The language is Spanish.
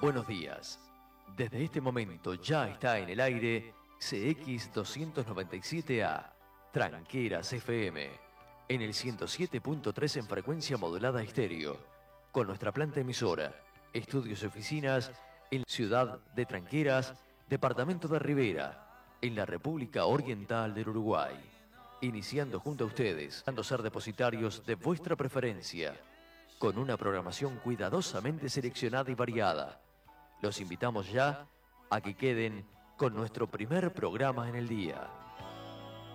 Buenos días. Desde este momento ya está en el aire CX297A, Tranqueras FM, en el 107.3 en frecuencia modulada estéreo, con nuestra planta emisora, estudios y oficinas en la ciudad de Tranqueras, departamento de Rivera, en la República Oriental del Uruguay. Iniciando junto a ustedes, dando ser depositarios de vuestra preferencia, con una programación cuidadosamente seleccionada y variada. Los invitamos ya a que queden con nuestro primer programa en el día.